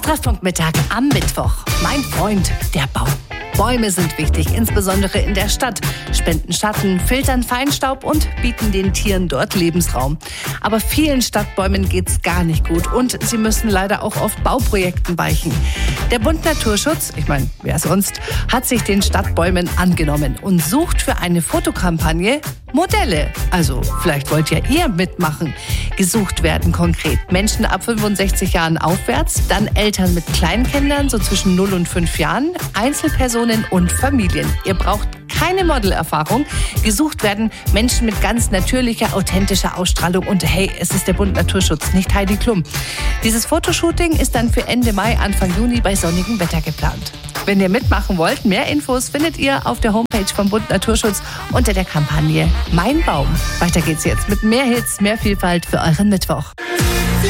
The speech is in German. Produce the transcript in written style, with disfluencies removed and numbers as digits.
Das Treffpunkt Mittag am Mittwoch. Mein Freund, der Baum. Bäume sind wichtig, insbesondere in der Stadt. Spenden Schatten, filtern Feinstaub und bieten den Tieren dort Lebensraum. Aber vielen Stadtbäumen geht's gar nicht gut und sie müssen leider auch oft Bauprojekten weichen. Der Bund Naturschutz, ich meine, wer sonst, hat sich den Stadtbäumen angenommen und sucht für eine Fotokampagne Modelle. Also vielleicht wollt ja ihr mitmachen. Gesucht werden konkret Menschen ab 65 Jahren aufwärts, dann Eltern mit Kleinkindern, so zwischen 0 und 5 Jahren, Einzelpersonen und Familien. Ihr braucht keine Modelerfahrung. Gesucht werden Menschen mit ganz natürlicher, authentischer Ausstrahlung. Und hey, es ist der Bund Naturschutz, nicht Heidi Klum. Dieses Fotoshooting ist dann für Ende Mai, Anfang Juni bei sonnigem Wetter geplant. Wenn ihr mitmachen wollt, mehr Infos findet ihr auf der Homepage vom Bund Naturschutz unter der Kampagne Mein Baum. Weiter geht's jetzt mit mehr Hits, mehr Vielfalt für euren Mittwoch.